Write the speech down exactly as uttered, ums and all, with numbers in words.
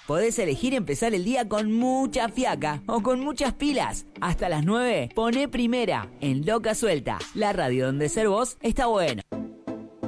Podés elegir empezar el día con mucha fiaca o con muchas pilas. Hasta las nueve, poné Primera en Loca Suelta, la radio donde ser vos está bueno.